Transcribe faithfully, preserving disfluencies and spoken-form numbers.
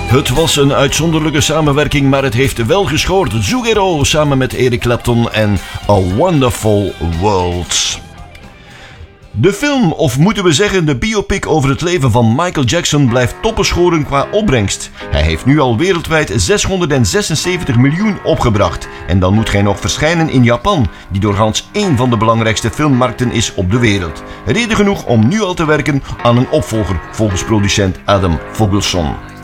Het was een uitzonderlijke samenwerking, maar het heeft wel gescoord. Zucchero samen met Eric Clapton en A Wonderful World. De film, of moeten we zeggen de biopic over het leven van Michael Jackson, blijft toppen scoren qua opbrengst. Hij heeft nu al wereldwijd zeshonderdzesenzeventig miljoen opgebracht. En dan moet hij nog verschijnen in Japan, die doorgaans één van de belangrijkste filmmarkten is op de wereld. Reden genoeg om nu al te werken aan een opvolger, volgens producent Adam Fogelson.